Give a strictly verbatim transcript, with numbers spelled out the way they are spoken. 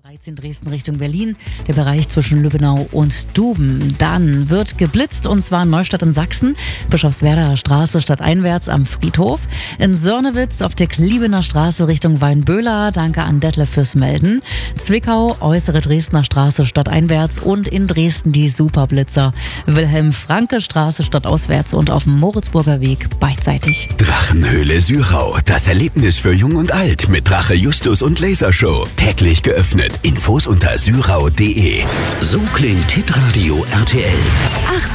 dreizehn Dresden Richtung Berlin, der Bereich zwischen Lübbenau und Duben. Dann wird geblitzt, und zwar in Neustadt in Sachsen, Bischofswerder Straße stadteinwärts am Friedhof. In Sörnewitz auf der Kliebener Straße Richtung Weinböhler. Danke an Detlef fürs Melden. Zwickau, äußere Dresdner Straße stadteinwärts und in Dresden die Superblitzer. Wilhelm-Franke-Straße stadtauswärts und auf dem Moritzburger Weg beidseitig. Drachenhöhle Sürau, das Erlebnis für Jung und Alt mit Drache Justus und Lasershow. Täglich geöffnet. Infos unter sürau punkt de. So klingt Hitradio R T L. achtzehn